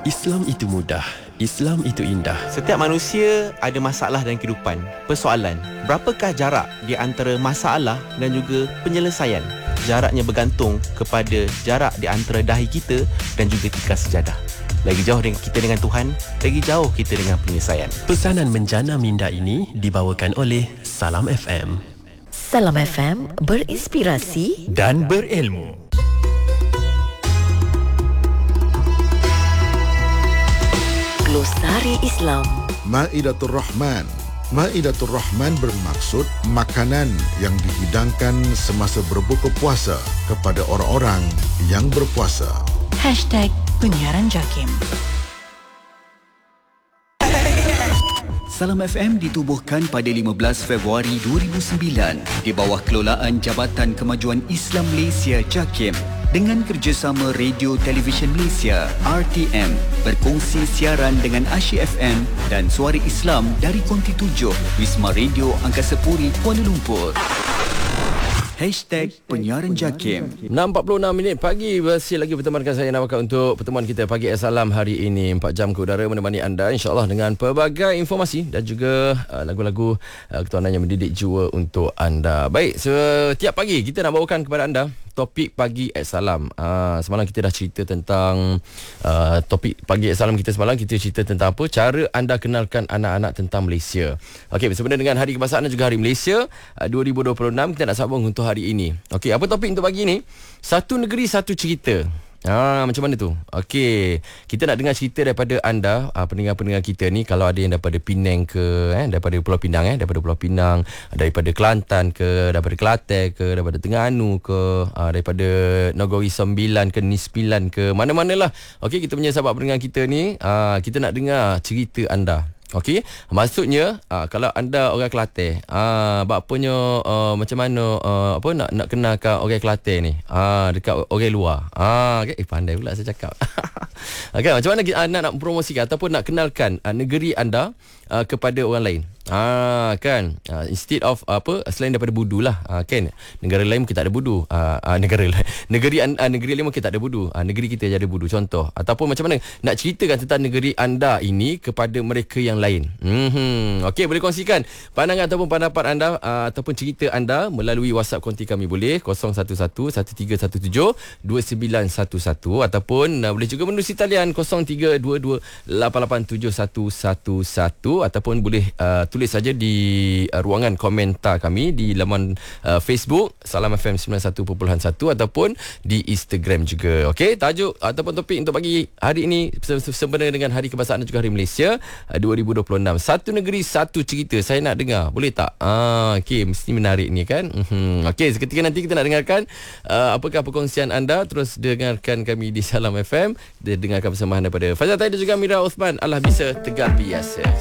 Islam itu mudah, Islam itu indah. Setiap manusia ada masalah dalam kehidupan. Persoalan, berapakah jarak di antara masalah dan juga penyelesaian? Jaraknya bergantung kepada jarak di antara dahi kita dan juga tikar sejadah. Lagi jauh kita dengan Tuhan, lagi jauh kita dengan penyelesaian. Pesanan menjana minda ini dibawakan oleh Salam FM. Salam FM, berinspirasi dan berilmu. Glosari Islam. Maidatur Rahman. Maidatur Rahman bermaksud makanan yang dihidangkan semasa berbuka puasa kepada orang-orang yang berpuasa. #Penyiaran JAKIM. Salam FM ditubuhkan pada 15 Februari 2009 di bawah kelolaan Jabatan Kemajuan Islam Malaysia JAKIM dengan kerjasama Radio Televisyen Malaysia RTM berkongsi siaran dengan Asyik FM dan Suara Islam dari Konti 7 Wisma Radio Angkasa Puri Kuala Lumpur. #Penyiaran JAKIM. 6.46 pagi masih lagi bertemankan saya Nawaka untuk pertemuan kita pagi Salam hari ini. 4 jam ke udara menemani anda insyaAllah dengan pelbagai informasi dan juga lagu-lagu ketuanan yang mendidik jiwa untuk anda. Baik, setiap pagi kita nak bawakan kepada anda topik pagi Salam. Semalam kita dah cerita tentang topik pagi Salam kita semalam. Kita cerita tentang apa? Cara anda kenalkan anak-anak tentang Malaysia. Okey, sebenarnya dengan Hari Kebangsaan dan juga Hari Malaysia 2026, kita nak sambung untuk hari ini. Okey, apa topik untuk pagi ni? Satu negeri, satu cerita. Macam mana tu? Okey, kita nak dengar cerita daripada anda, pendengar-pendengar kita ni. Kalau ada yang daripada Penang ke, daripada Pulau Pinang, daripada Pulau Pinang, daripada Kelantan ke, daripada Kelantan ke, daripada Terengganu ke, daripada Negeri Sembilan ke, Nispilan ke, mana-manalah. Okey, kita punya sahabat pendengar kita ni, kita nak dengar cerita anda. Okey, maksudnya kalau anda orang Kelantan, bapanya macam mana nak kenalkan orang Kelantan ni dekat orang luar. Okay. Pandai pula saya cakap. Okay, macam mana nak promosikan ataupun nak kenalkan negeri anda kepada orang lain. Kan, instead of selain daripada budu lah, kan, negara lain mungkin tak ada budu, negeri lain mungkin tak ada budu, negeri kita je ada budu contoh. Ataupun macam mana nak ceritakan tentang negeri anda ini kepada mereka yang lain. Okey, boleh kongsikan pandangan ataupun pendapat anda ataupun cerita anda melalui WhatsApp konti kami, boleh 0111317291 ataupun boleh juga menerusi talian 0322887111 ataupun boleh tulis saja di ruangan komentar kami di laman Facebook Salam FM 91.1 ataupun di Instagram juga. Okey, tajuk ataupun topik untuk pagi hari ini sempena dengan Hari Kebangsaan dan juga Hari Malaysia 2026. Satu negeri, satu cerita. Saya nak dengar, boleh tak? Okey, mesti menarik ni kan. Okey, seketika nanti kita nak dengarkan apakah perkongsian anda. Terus dengarkan kami di Salam FM. Dengarkan persembahan daripada Fazal Taib dan juga Mira Osman. Allah bisa tegar biasa.